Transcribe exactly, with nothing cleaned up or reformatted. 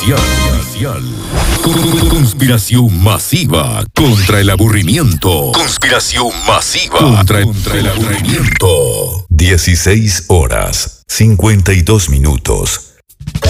Conspiración masiva contra el aburrimiento. Conspiración masiva contra, contra el aburrimiento. dieciséis horas, cincuenta y dos minutos.